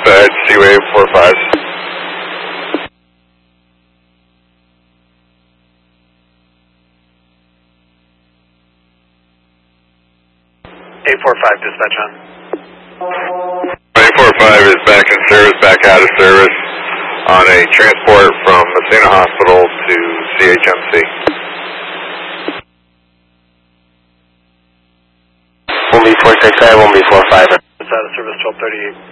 just ahead, Seaway 45. 845, dispatch on. 845 is back in service, back out of service on a transport from Messina Hospital to CHMC. 1B465, 1B45. It's out of service 1238.